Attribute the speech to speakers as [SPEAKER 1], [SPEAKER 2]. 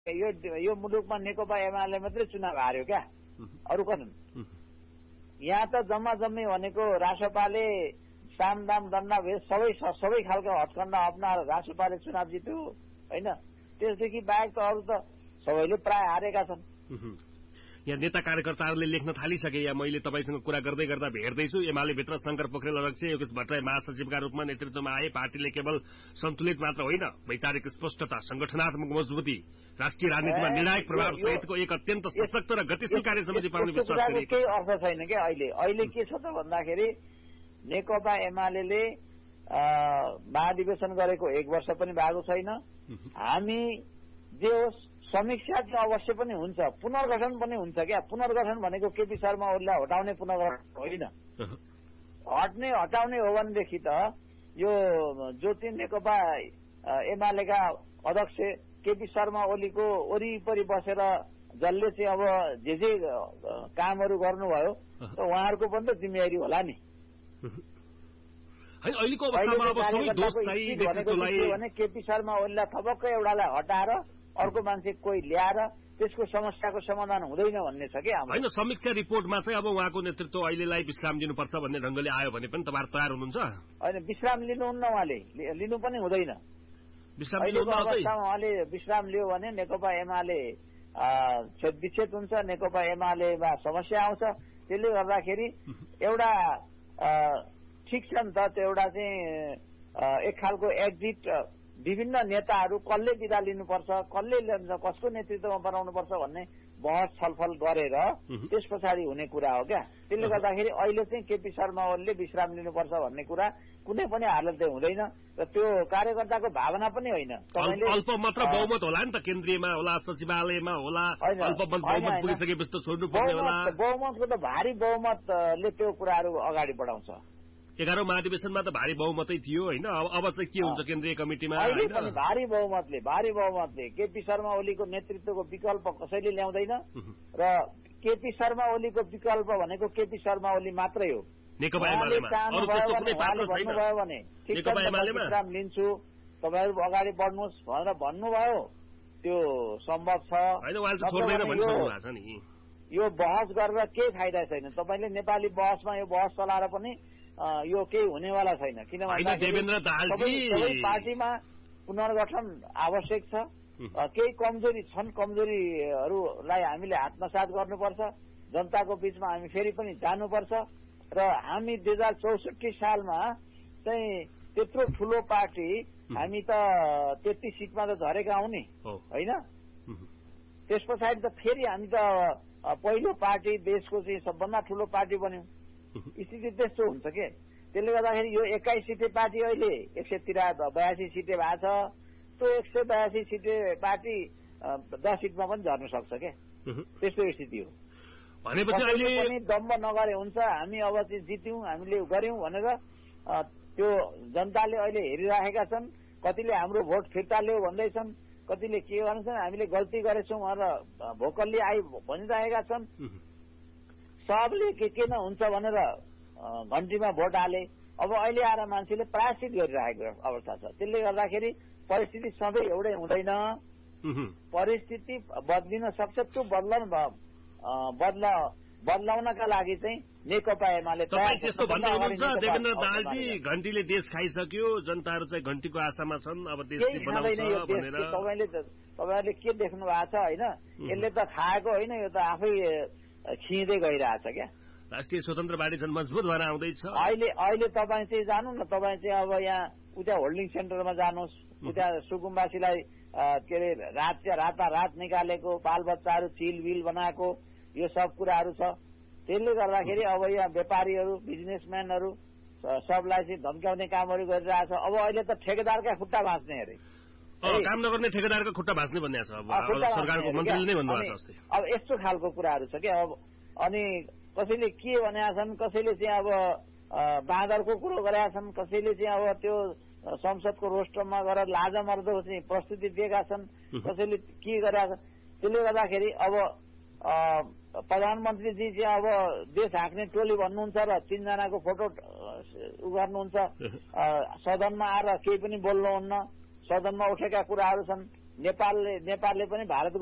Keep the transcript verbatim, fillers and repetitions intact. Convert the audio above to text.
[SPEAKER 1] यो यो मुलुकमा नेकपा एमाले मात्रै चुनाव हार्यो क्या, अरू कसन्? यहाँ त जम्मा जम्मी भनेको रासपाले साम दाम दण्ड भेद सबै सबै खालको हटकण्डा अपनाएर रासपाले चुनाव जित्यो होइन। त्यसदेखि बाहेक त अरू त सबैले प्राय हारेका छन्।
[SPEAKER 2] यहाँ नेता कार्यकर्ताहरूले लेख्न थालिसके। या मैले तपाईसँग कुरा गर्दै गर्दा भेट्दैछु, एमाले भित्र शंकर पोखरेल अध्यक्ष, योगेश भट्टराई महासचिवका रूपमा नेतृत्वमा आए। पार्टीले केवल सन्तुलित मात्र होइन, वैचारिक स्पष्टता, संगठनात्मक मजबुती, राष्ट्रिय राजनीतिमा निर्णायक प्रभाव सहितको एक अत्यन्त सशक्त र गतिशील कार्य समिति पाउने विश्वास गरिएको।
[SPEAKER 1] केही अर्थ छैन क्या अहिले। अहिले के छ त भन्दाखेरि नेकपा एमाले महाधिवेशन गरेको एक वर्ष पनि भएको छैन। हामी जे होस् समीक्षा चाहिँ अवश्य पनि हुन्छ, पुनर्गठन पनि हुन्छ क्या। पुनर्गठन भनेको केपी शर्मा ओलीलाई हटाउने पुनर्गठन होइन। हट्ने हटाउने हो भनेदेखि त यो जो चाहिँ नेकपा एमालेका अध्यक्ष केपी शर्मा ओलीको वरिपरि बसेर जसले चाहिँ अब जे जे कामहरू गर्नुभयो त उहाँहरूको पनि त जिम्मेवारी होला नि।
[SPEAKER 2] अहिलेको अवस्थामा अब सबै दोष चाहिँ नेतृत्वलाई
[SPEAKER 1] भने केपी शर्मा ओलीलाई थपक्क एउटालाई हटाएर अर्को मान्छे कोही ल्याएर त्यसको समस्याको समाधान हुँदैन भन्ने छ कि हाम्रो।
[SPEAKER 2] होइन, समीक्षा रिपोर्टमा चाहिँ अब उहाँको नेतृत्व अहिलेलाई विश्राम दिनुपर्छ भन्ने ढंगले आयो भने पनि तपाईहरु तयार हुनुहुन्छ?
[SPEAKER 1] होइन, विश्राम लिनुहुन्न, उहाँले लिनु पनि हुँदैन।
[SPEAKER 2] विश्राम लिनुहुन्न,
[SPEAKER 1] अवस्थामा उहाँले विश्राम लियो भने नेकपा एमाले छेद विच्छेद हुन्छ, नेकपा एमालेमा समस्या आउँछ। त्यसले गर्दाखेरि एउटा ठिक छ नि त, त्यो एउटा चाहिँ एक खालको एक्जिट, विभिन्न नेताहरू कसले विदा लिनुपर्छ, कसले कसको नेतृत्वमा बनाउनुपर्छ भन्ने बहस छलफल गरेर त्यस पछाडि हुने कुरा हो क्या। त्यसले गर्दाखेरि अहिले चाहिँ केपी शर्मा ओलीले विश्राम लिनुपर्छ भन्ने कुरा कुनै पनि हालतले हुँदैन र त्यो कार्यकर्ताको भावना पनि होइन।
[SPEAKER 2] अल्प मात्र बहुमत होला नि त, केन्द्रीयमा होला, सचिवालयमा होला, अल्प बहुमत पुगिसकेपछि त छोड्नु पर्ने होला।
[SPEAKER 1] बहुमतको त भारी बहुमतले त्यो कुराहरू अगाडि बढाउँछ।
[SPEAKER 2] एघारौं महाधिवेशनमा त भारी बहुमतै थियो होइन। अब चाहिँ के हुन्छ केन्द्रीय कमिटिमा?
[SPEAKER 1] अहिले पनि भारी बहुमतले भारी बहुमतले केपी शर्मा ओलीको नेतृत्वको विकल्प कसैले ल्याउँदैन र केपी शर्मा ओलीको विकल्प भनेको केपी शर्मा ओली मात्रै हो।
[SPEAKER 2] नेकपा एमालेमा अरु त्यस्तो कुनै पात्र छैन।
[SPEAKER 1] भन्नुभयो भने नेकपा एमालेमा विश्राम लिन्छु, तपाईहरु अगाडि बढ्नुस् भनेर भन्नुभयो, त्यो सम्भव छ
[SPEAKER 2] हैन। उहाँले छोड्दैन भनिसक्नु भएको छ नि।
[SPEAKER 1] यो बहस गरेर केही फाइदा छैन। तपाईले नेपाली बहसमा यो बहस चलाएर पनि यो केही हुनेवाला छैन। किनभने
[SPEAKER 2] देवेन्द्र दाहालजी
[SPEAKER 1] पार्टीमा पुनर्गठन आवश्यक छ। केही कमजोरी छन्, कमजोरीहरूलाई हामीले आत्मसात गर्नुपर्छ। जनताको बीचमा हामी फेरि पनि जानुपर्छ र हामी दुई हजार चौसठी सालमा चाहिँ त्यत्रो ठूलो पार्टी, हामी त तेत्तीस सिटमा त झरेका हौ नि होइन। त्यस पछाडि त फेरि हामी त पहिलो पार्टी, देशको चाहिँ सबभन्दा ठूलो पार्टी बन्यौं। स्थिति त्यस्तो हुन्छ के। त्यसले गर्दाखेरि यो एक्काइस सिटे पार्टी अहिले एक सय तिरा बयासी सिटे भएको छ। त्यो एक सय बयासी सिटे पार्टी दस सिटमा पनि झर्न सक्छ के। त्यस्तो स्थिति हो।
[SPEAKER 2] भनेपछि अहिले
[SPEAKER 1] पनि दम्ब नगरे हुन्छ, हामी अब चाहिँ जित्यौं, हामीले गर्यौं भनेर त्यो जनताले अहिले हेरिराखेका छन्। कतिले हाम्रो भोट फिर्ता ल्याऊ भन्दैछन्, कतिले के भन्छन् हामीले गल्ती गरेछौं भनेर भोकल्ली आइ भनिरहेका छन्। सबले के के न हुन्छ भनेर घण्टीमा भोट हाले। अब अहिले आएर मान्छेले प्रायश्चित गरिरहेको अवस्था छ। त्यसले गर्दाखेरि परिस्थिति सधैँ एउटै हुँदैन, परिस्थिति बदलिन सक्छ। त्यो बदलन बदला बदलाउनका लागि चाहिँ नेकपा एमाले
[SPEAKER 2] त्यस्तो भन्दै हुनुहुन्छ। देवेन्द्र दाहालजी, घण्टीले देश खाइसक्यो, जनताहरू चाहिँ घण्टीको आशामा छन्, अब देश बनाउँछ भनेर
[SPEAKER 1] तपाईले तपाईहरुले के देख्नु भएको छ होइन। यसले त खाएको होइन, यो त आफै खिँदै गइरहेछ क्या।
[SPEAKER 2] राष्ट्रिय स्वतन्त्रवादी झन् मजबुत भएर आउँदैछ।
[SPEAKER 1] अहिले अहिले तपाईँ चाहिँ जानु न, तपाईँ चाहिँ अब यहाँ उता होल्डिङ सेन्टरमा जानुहोस्, उता सुकुम्बासीलाई के अरे रात राता रात निकालेको, बालबच्चाहरू चिलबिल बनाएको, यो सब कुराहरू छ। त्यसले गर्दाखेरि अब यहाँ व्यापारीहरू, बिजनेसम्यानहरू सबलाई चाहिँ धम्क्याउने कामहरू गरिरहेछ। अब अहिले त ठेकेदारका खुट्टा भाँच्ने अरे,
[SPEAKER 2] काम नगर्ने ठेकेदारका खुट्टा भाँच्ने भन्ने छ। अब सरकारको मन्त्रीले नै भन्नुभएको छ।
[SPEAKER 1] अब यस्तो खालको कुराहरू छ क्या। अब अनि कसैले के भनेका छन्, कसैले चाहिँ अब बाँदरको कुरो गरेका छन्, कसैले चाहिँ अब त्यो संसदको रोस्टरमा गएर लाजमर्दो चाहिँ प्रस्तुति दिएका छन्, कसैले के गरेका छन्। त्यसले गर्दाखेरि अब प्रधानमन्त्रीजी चाहिँ अब देश हाँक्ने टोली भन्नुहुन्छ र तीनजनाको फोटो उ गर्नुहुन्छ। सदनमा आएर केही पनि बोल्नुहुन्न, सदनमा उठेका कुराहरू छन्। नेपालले नेपालले पनि भारतको